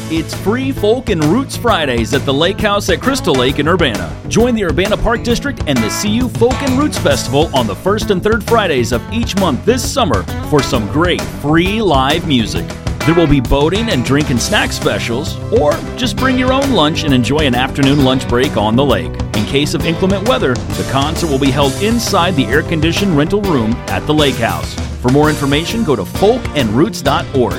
It's free Folk and Roots Fridays at the Lake House at Crystal Lake in Urbana. Join the Urbana Park District and the CU Folk and Roots Festival on the first and third Fridays of each month this summer for some great free live music. There will be boating and drink and snack specials, or just bring your own lunch and enjoy an afternoon lunch break on the lake. In case of inclement weather, the concert will be held inside the air-conditioned rental room at the Lake House. For more information, go to folkandroots.org.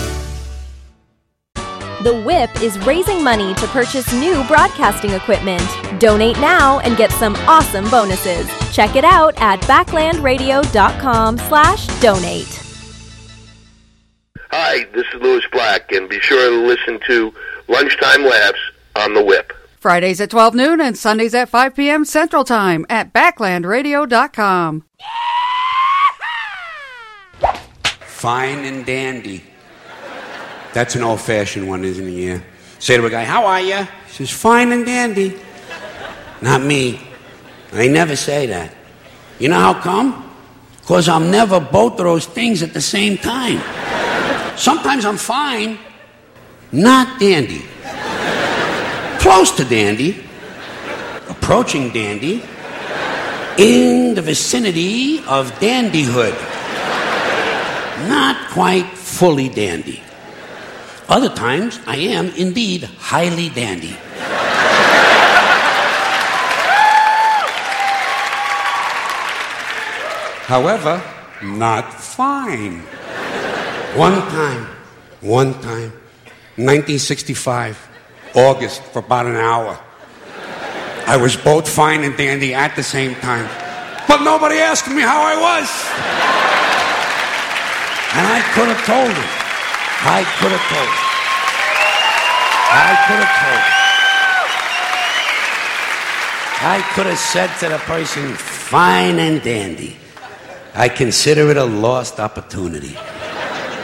The Whip is raising money to purchase new broadcasting equipment. Donate now and get some awesome bonuses. Check it out at backlandradio.com/donate. Hi, this is Louis Black, and be sure to listen to Lunchtime Laughs on the Whip. Fridays at 12 noon and Sundays at 5 p.m. Central Time at backlandradio.com. Fine and dandy. That's an old-fashioned one, isn't it? Yeah. Say to a guy, how are you? He says, fine and dandy. Not me. I never say that. You know how come? Because I'm never both of those things at the same time. Sometimes I'm fine, not dandy. Close to dandy, approaching dandy, in the vicinity of dandyhood. Not quite fully dandy. Other times, I am indeed highly dandy. However, not fine. One time, 1965, August, for about an hour. I was both fine and dandy at the same time. But nobody asked me how I was. And I could have told him. I could have said to the person, fine and dandy. I consider it a lost opportunity.